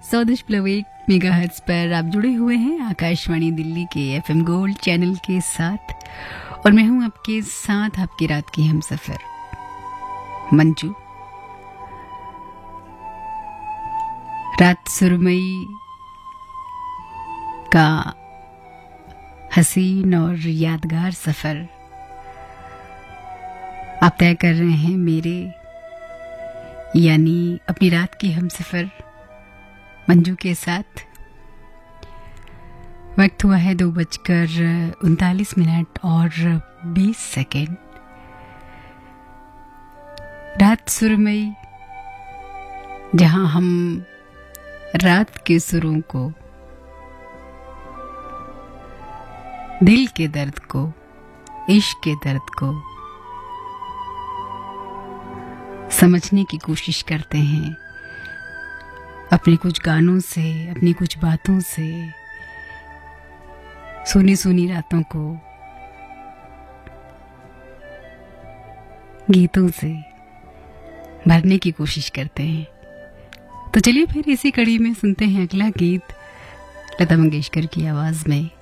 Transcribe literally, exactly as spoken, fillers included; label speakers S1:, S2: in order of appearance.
S1: सौ दशमलव एक मेगाहर्ट्ज पर आप जुड़े हुए हैं आकाशवाणी दिल्ली के एफएम गोल्ड चैनल के साथ और मैं हूं आपके साथ आपकी रात की हमसफर मंजू। रात सुरमई का हसीन और यादगार सफर आप तय कर रहे हैं मेरे यानी अपनी रात की हमसफर मंजू के साथ। वक्त हुआ है दो बजकर उनतालीस मिनट और बीस सेकेंड। रात सुरमई, जहां हम रात के सुरों को, दिल के दर्द को, इश्क के दर्द को समझने की कोशिश करते हैं अपने कुछ गानों से, अपनी कुछ बातों से, सुनी सुनी रातों को गीतों से भरने की कोशिश करते हैं। तो चलिए फिर इसी कड़ी में सुनते हैं अगला गीत लता मंगेशकर की आवाज में।